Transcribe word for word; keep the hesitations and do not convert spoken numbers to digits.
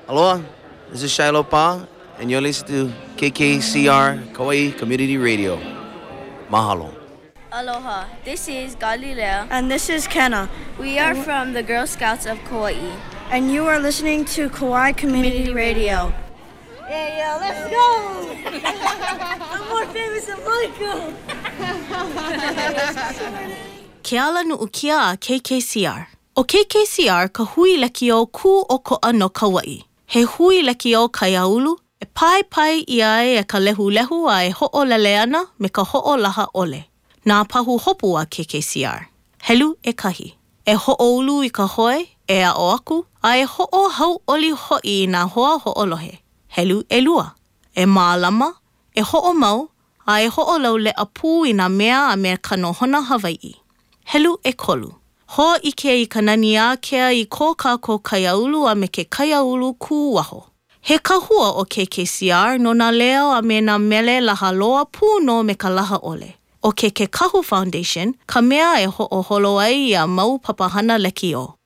Aloha, this is Shiloh Pa, and you're listening to K K C R Kauai Community Radio. Mahalo. Aloha, this is Galilea. And this is Kenna. We are from the Girl Scouts of Kauai. And you are listening to Kauai Community, Community Radio. Radio. Yeah, yeah, let's go! I'm more famous than Michael! Ke ala nu'u kia a K K C R. O K K C R ka hui leki o ku o ko'a no Kauai. He hui leki o Kaiaulu, e pai pai ia e ka lehu lehu a e ho'olele ana me ka ho'olaha ole. Nā pahu hopu a K K C R. Helu e kahi. E ho'oulu I ka hoe, e a o aku, a e ho'o hau oli ho'i nā hoa ho'olohe. Helu e lua. E mālama, e ho'o mau, a e ho'o lau le apu I nā mea a me ka nohona Hawaii. Helu e kolu. Ho ike I ka nani a kea I ko kāko Kaiaulu a me ke Kaiaulu ku waho. He kahua o K K C R no nā leo a me nā mele laha loa pūno me ka laha ole. O ke Ke Kahu Foundation, ka mea e ho'o holo ai I a mau papahana leki o.